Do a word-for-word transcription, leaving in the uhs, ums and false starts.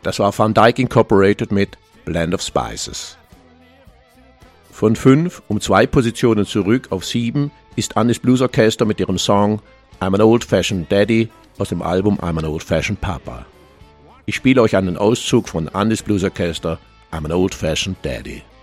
Das war Van Dyke Incorporated mit Blend of Spices. Von fünf um zwei Positionen zurück auf sieben ist Annie's Blues Orchestra mit ihrem Song I'm an Old-Fashioned Daddy aus dem Album I'm an Old-Fashioned Papa. Ich spiele euch einen Auszug von Annie's Blues Orchestra I'm an Old-Fashioned Daddy.